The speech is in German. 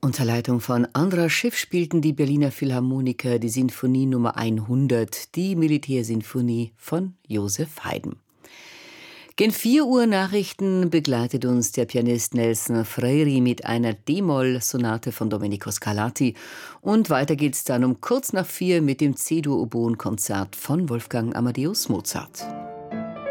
Unter Leitung von Andras Schiff spielten die Berliner Philharmoniker die Sinfonie Nummer 100, die Militärsinfonie von Joseph Haydn. Gen 4 Uhr Nachrichten begleitet uns der Pianist Nelson Freire mit einer D-Moll-Sonate von Domenico Scarlatti. Und weiter geht's dann um kurz nach 4 mit dem C-Dur-Oboen-Konzert von Wolfgang Amadeus Mozart.